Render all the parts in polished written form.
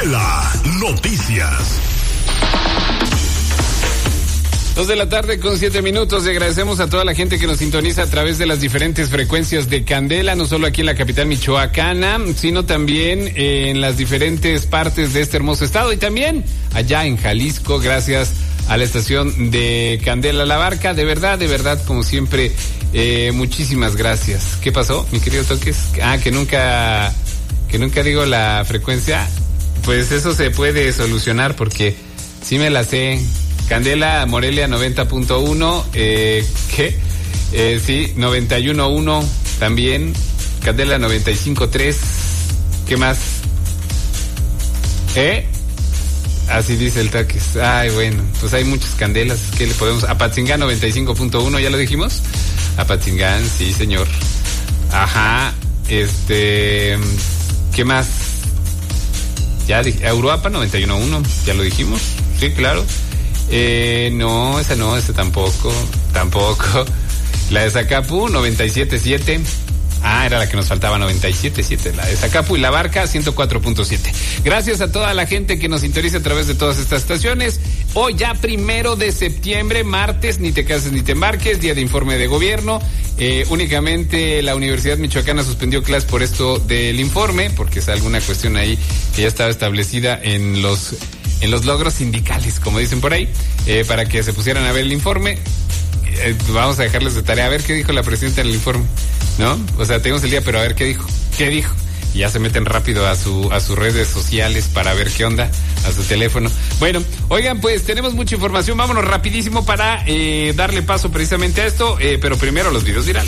Candela Noticias. 2:07 p.m. Le agradecemos a toda la gente que nos sintoniza a través de las diferentes frecuencias de Candela, no solo aquí en la capital michoacana, sino también en las diferentes partes de este hermoso estado y también allá en Jalisco, gracias a la estación de Candela La Barca. De verdad, como siempre, muchísimas gracias. ¿Qué pasó, mi querido Toques? Que nunca digo la frecuencia. Pues eso se puede solucionar porque sí me la sé. Candela Morelia 90.1, sí, 91.1 también, Candela 95.3, ¿qué más? Así dice el Taques. Ay, bueno, pues hay muchas Candelas, ¿qué le podemos? Apatzingán 95.1, ¿ya lo dijimos? Apatzingán, sí, señor. Ajá, ¿qué más? Ya dije, Uruapa 91.1, ya lo dijimos, sí, claro. No, esa tampoco. La de Zacapu, 97.7. Era la que nos faltaba, 97.7. La de Zacapu y La Barca, 104.7. Gracias a toda la gente que nos sintoniza a través de todas estas estaciones. Hoy ya 1 de septiembre, martes, ni te cases ni te embarques, día de informe de gobierno. Únicamente la Universidad Michoacana suspendió clases por esto del informe, porque es alguna cuestión ahí que ya estaba establecida en los logros sindicales, como dicen por ahí, para que se pusieran a ver el informe. Vamos a dejarles de tarea a ver qué dijo la presidenta en el informe, ¿no? O sea, tenemos el día, pero a ver qué dijo. Y ya se meten rápido a sus redes sociales para ver qué onda, a su teléfono. Bueno, oigan, pues tenemos mucha información, vámonos rapidísimo para darle paso precisamente a esto, pero primero los videos virales.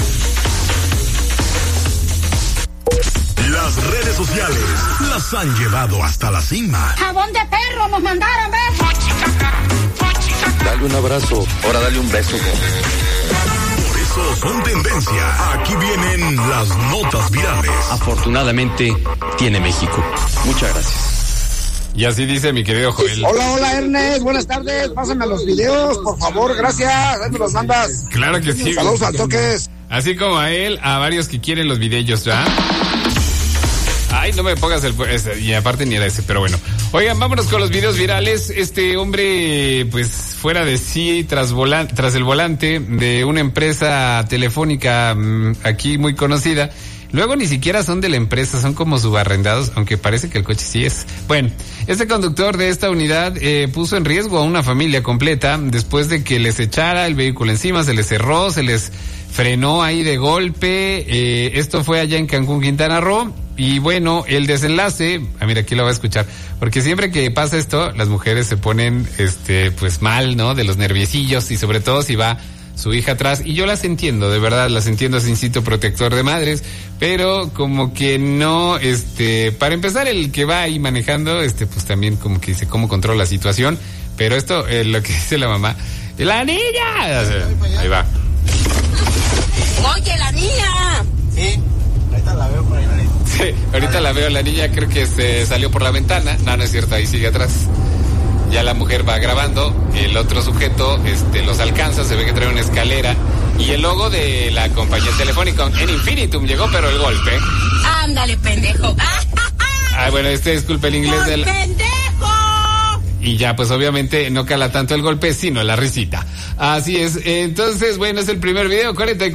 Las redes sociales las han llevado hasta la cima. Jabón de perro nos mandaron, ¿ves? Dale un abrazo, ahora dale un beso. Por eso son tendencia. Aquí vienen las notas virales. Afortunadamente tiene México. Muchas gracias. Y así dice mi querido Joel. Hola Ernest, buenas tardes, pásame los videos, por favor, gracias, ahí me los mandas. Claro que sí. Saludos al Toques. Así como a él, a varios que quieren los videos, ¿verdad? Ay, no me pongas y aparte ni era ese, pero bueno. Oigan, vámonos con los videos virales. Este hombre, pues, fuera de sí, tras el volante de una empresa telefónica aquí muy conocida. Luego ni siquiera son de la empresa, son como subarrendados, aunque parece que el coche sí es. Bueno, este conductor de esta unidad puso en riesgo a una familia completa después de que les echara el vehículo encima, se les cerró, se les frenó ahí de golpe. Esto fue allá en Cancún, Quintana Roo. Y bueno, el desenlace, mira, aquí lo voy a escuchar, porque siempre que pasa esto, las mujeres se ponen, pues mal, ¿no? De los nerviosillos, y sobre todo si va su hija atrás, y yo las entiendo, de verdad, las entiendo, es instinto protector de madres, pero como que no, para empezar, el que va ahí manejando, pues también como que dice cómo controla la situación, pero esto, lo que dice la mamá, ¡la niña! Ahí va. Oye, la niña. Sí, ahorita la veo por ahí. Sí, ahorita la veo, la niña creo que se salió por la ventana, no es cierto, ahí sigue atrás. Ya la mujer va grabando, el otro sujeto los alcanza, se ve que trae una escalera y el logo de la compañía telefónica en Infinitum llegó, pero el golpe. Ándale, pendejo. Bueno, disculpe el inglés del pendejo. Y ya, pues obviamente no cala tanto el golpe, sino la risita. Así es. Entonces, bueno, es el primer video,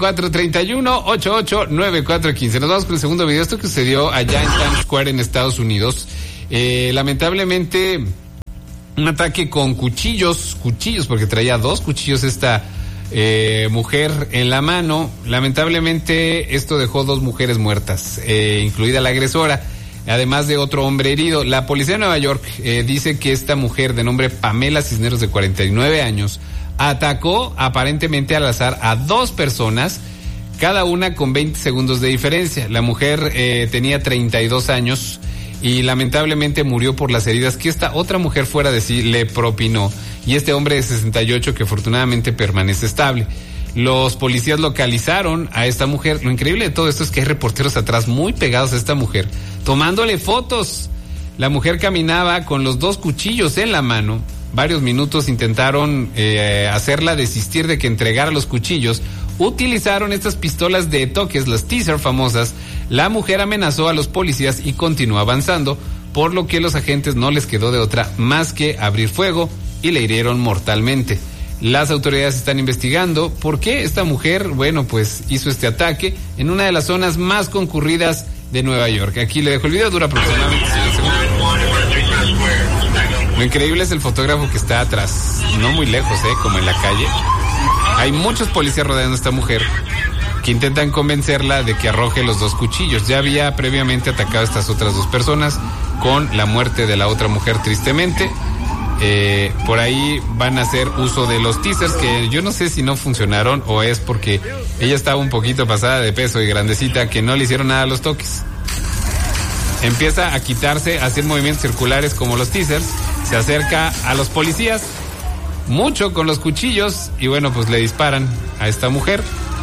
4431-889415. Nos vamos con el segundo video. Esto que sucedió allá en Times Square en Estados Unidos. Lamentablemente, un ataque con cuchillos, porque traía 2 cuchillos esta mujer en la mano. Lamentablemente, esto dejó 2 mujeres muertas, incluida la agresora, además de otro hombre herido. La policía de Nueva York dice que esta mujer de nombre Pamela Cisneros, de 49 años, atacó aparentemente al azar a 2 personas, cada una con 20 segundos de diferencia. La mujer tenía 32 años y lamentablemente murió por las heridas que esta otra mujer fuera de sí le propinó. Y este hombre de 68 que afortunadamente permanece estable. Los policías localizaron a esta mujer. Lo increíble de todo esto es que hay reporteros atrás muy pegados a esta mujer, tomándole fotos. La mujer caminaba con los 2 cuchillos en la mano. Varios minutos intentaron hacerla desistir de que entregara los cuchillos. Utilizaron estas pistolas de toques, las teaser famosas. La mujer amenazó a los policías y continuó avanzando. por lo que los agentes no les quedó de otra más que abrir fuego y le hirieron mortalmente. Las autoridades están investigando por qué esta mujer, bueno, pues hizo este ataque en una de las zonas más concurridas de Nueva York. Aquí le dejo el video, dura aproximadamente 100 segundos. Lo increíble es el fotógrafo que está atrás, no muy lejos, como en la calle. Hay muchos policías rodeando a esta mujer que intentan convencerla de que arroje los 2 cuchillos. Ya había previamente atacado a estas otras 2 personas con la muerte de la otra mujer, tristemente. Por ahí van a hacer uso de los teasers, que yo no sé si no funcionaron o es porque ella estaba un poquito pasada de peso y grandecita, que no le hicieron nada a los toques. Empieza a quitarse, a hacer movimientos circulares como los teasers, se acerca a los policías mucho con los cuchillos y bueno, pues le disparan a esta mujer.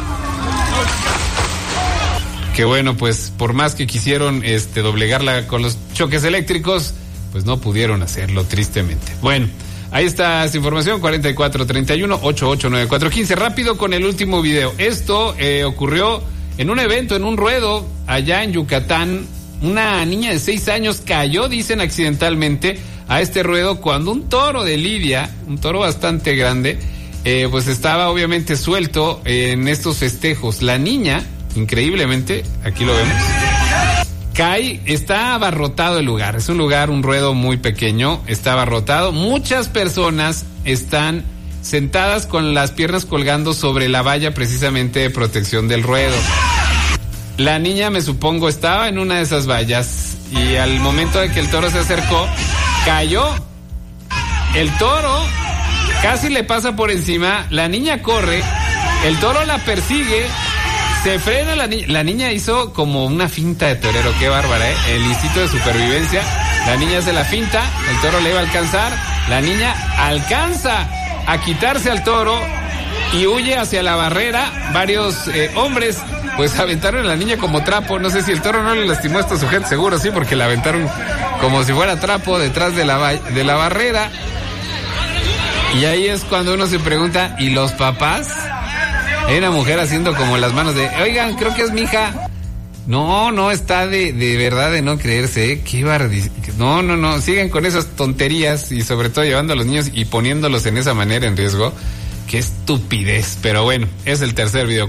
Que bueno, pues por más que quisieron doblegarla con los choques eléctricos, pues no pudieron hacerlo, tristemente. Bueno, ahí está esta información, 4431-889415. Rápido con el último video. Esto ocurrió en un evento, en un ruedo, allá en Yucatán. Una niña de 6 años cayó, dicen, accidentalmente a este ruedo cuando un toro de lidia, un toro bastante grande, pues estaba obviamente suelto en estos festejos. La niña, increíblemente, aquí lo vemos, cae, está abarrotado el lugar, es un lugar, un ruedo muy pequeño, está abarrotado, muchas personas están sentadas con las piernas colgando sobre la valla precisamente de protección del ruedo. La niña, me supongo, estaba en una de esas vallas y al momento de que el toro se acercó, cayó. El toro casi le pasa por encima, la niña corre, el toro la persigue, se frena la niña hizo como una finta de torero, qué bárbara, el instinto de supervivencia. La niña hace la finta, el toro le iba a alcanzar, la niña alcanza a quitarse al toro y huye hacia la barrera. Varios hombres pues aventaron a la niña como trapo. No sé si el toro no le lastimó a esta sujeto, seguro sí, porque la aventaron como si fuera trapo detrás de la barrera. Y ahí es cuando uno se pregunta, ¿y los papás? Hay una mujer haciendo como las manos de, oigan, creo que es mi hija. No, está de verdad de no creerse, qué barbaridad. No, siguen con esas tonterías y sobre todo llevando a los niños y poniéndolos en esa manera en riesgo. Qué estupidez, pero bueno, es el tercer video,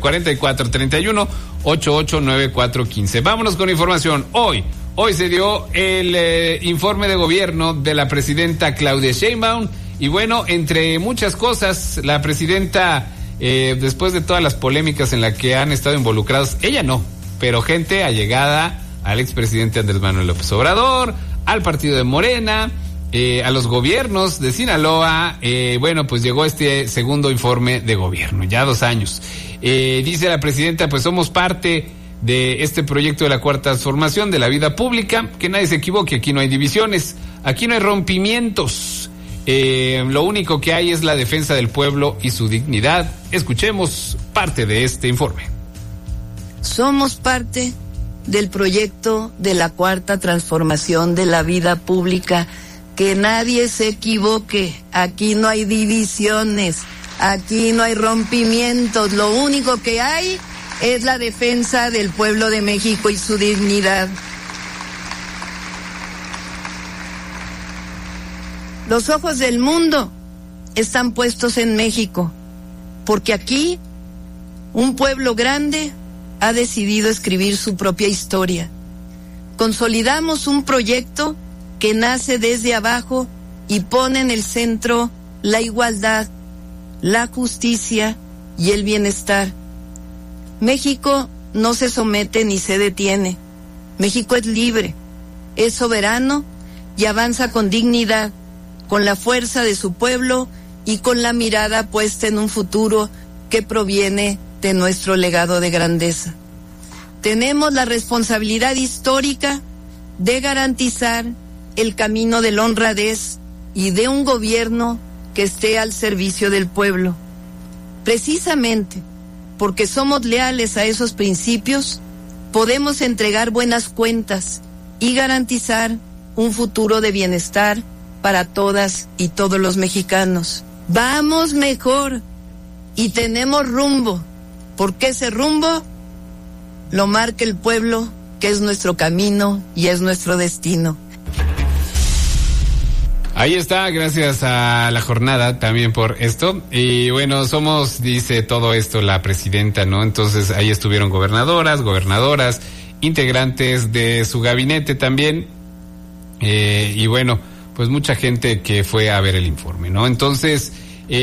4431-889415. Vámonos con información. Hoy se dio el informe de gobierno de la presidenta Claudia Sheinbaum y bueno, entre muchas cosas, la presidenta, después de todas las polémicas en las que han estado involucrados, ella no, pero gente allegada al expresidente Andrés Manuel López Obrador, al partido de Morena, a los gobiernos de Sinaloa, bueno, pues llegó este segundo informe de gobierno, ya 2 años. Dice la presidenta, pues somos parte de este proyecto de la Cuarta Transformación de la vida pública, que nadie se equivoque, aquí no hay divisiones, aquí no hay rompimientos, lo único que hay es la defensa del pueblo y su dignidad. Escuchemos parte de este informe. Somos parte del proyecto de la Cuarta Transformación de la vida pública. Que nadie se equivoque, aquí no hay divisiones, aquí no hay rompimientos, lo único que hay es la defensa del pueblo de México y su dignidad. Los ojos del mundo están puestos en México, porque aquí un pueblo grande ha decidido escribir su propia historia. Consolidamos un proyecto que nace desde abajo y pone en el centro la igualdad, la justicia y el bienestar. México no se somete ni se detiene. México es libre, es soberano y avanza con dignidad, con la fuerza de su pueblo y con la mirada puesta en un futuro que proviene de nuestro legado de grandeza. Tenemos la responsabilidad histórica de garantizar el camino de la honradez y de un gobierno que esté al servicio del pueblo. Precisamente porque somos leales a esos principios, podemos entregar buenas cuentas y garantizar un futuro de bienestar para todas y todos los mexicanos. Vamos mejor y tenemos rumbo, porque ese rumbo lo marca el pueblo, que es nuestro camino y es nuestro destino. Ahí está, gracias a La Jornada también por esto. Y bueno, somos, dice todo esto, la presidenta, ¿no? Entonces ahí estuvieron gobernadoras, integrantes de su gabinete también. Y bueno, pues mucha gente que fue a ver el informe, ¿no? Entonces,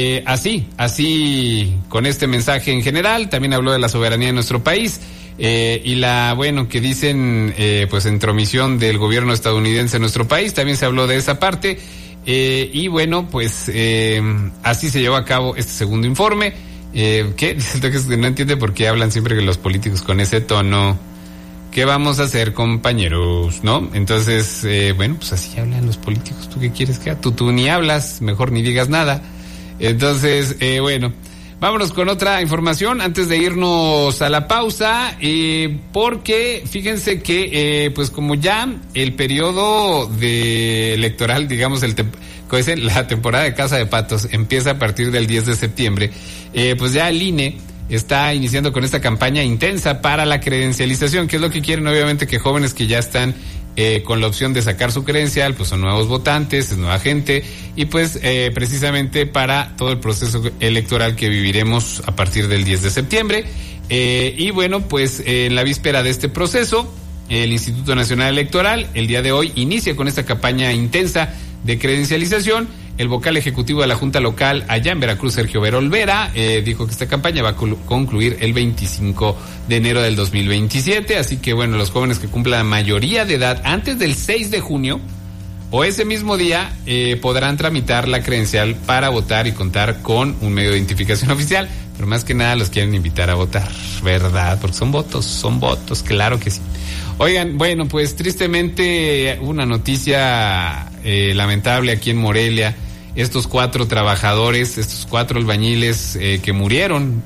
así, con este mensaje en general, también habló de la soberanía de nuestro país. Y que dicen, pues intromisión del gobierno estadounidense en nuestro país, también se habló de esa parte. Y bueno, pues así se llevó a cabo este segundo informe. ¿Qué? Dice que no entiende por qué hablan siempre que los políticos con ese tono. ¿Qué vamos a hacer, compañeros? ¿No? Entonces, pues así hablan los políticos. ¿Tú qué quieres que haga? Tú ni hablas, mejor ni digas nada. Entonces, vámonos con otra información antes de irnos a la pausa, porque fíjense que, pues como ya el periodo electoral, digamos, la temporada de Casa de Patos empieza a partir del 10 de septiembre, pues ya el INE está iniciando con esta campaña intensa para la credencialización, que es lo que quieren, obviamente, que jóvenes que ya están con la opción de sacar su credencial, pues son nuevos votantes, es nueva gente, y pues precisamente para todo el proceso electoral que viviremos a partir del 10 de septiembre. Y bueno, pues en la víspera de este proceso, el Instituto Nacional Electoral el día de hoy inicia con esta campaña intensa de credencialización. El vocal ejecutivo de la Junta Local allá en Veracruz, Sergio Vera Olvera, dijo que esta campaña va a concluir el 25 de enero del 2027. Así que bueno, los jóvenes que cumplan la mayoría de edad antes del 6 de junio o ese mismo día podrán tramitar la credencial para votar y contar con un medio de identificación oficial. Pero más que nada los quieren invitar a votar, ¿verdad? Porque son votos, claro que sí. Oigan, bueno, pues tristemente una noticia lamentable aquí en Morelia. Estos 4 trabajadores, estos 4 albañiles que murieron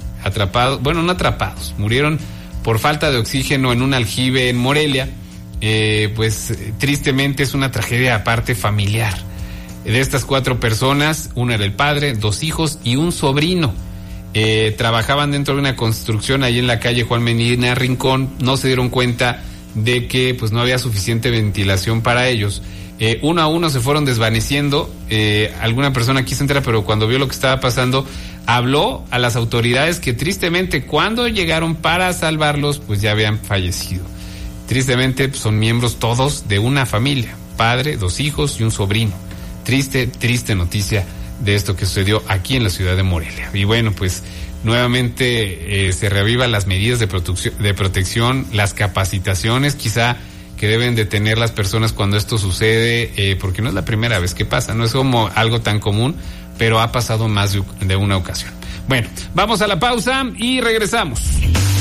murieron por falta de oxígeno en un aljibe en Morelia. Pues tristemente es una tragedia aparte familiar. De estas 4 personas, uno era el padre, 2 hijos y un sobrino. Trabajaban dentro de una construcción ahí en la calle Juan Medina Rincón. No se dieron cuenta de que pues no había suficiente ventilación para ellos. Uno a uno se fueron desvaneciendo. Alguna aquí se entera, pero cuando vio lo que estaba pasando, habló a las autoridades que tristemente cuando llegaron para salvarlos, pues ya habían fallecido. Tristemente pues, son miembros todos de una familia, padre, 2 hijos y un sobrino. Triste noticia de esto que sucedió aquí en la ciudad de Morelia. Y bueno, pues nuevamente se reavivan las medidas de protección, las capacitaciones quizá que deben de tener las personas cuando esto sucede, porque no es la primera vez que pasa, no es como algo tan común, pero ha pasado más de una ocasión. Bueno, vamos a la pausa y regresamos.